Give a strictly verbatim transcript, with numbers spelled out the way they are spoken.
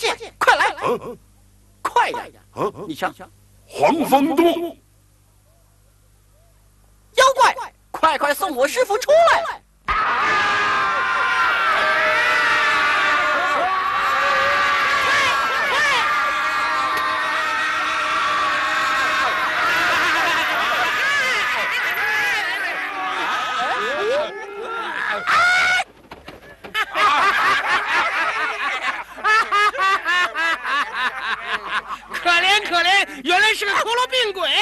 见，快来，快呀！你瞧， 黄风洞， 妖怪，快快送我师傅出来！ 可怜可怜，原来是个骷髅病鬼！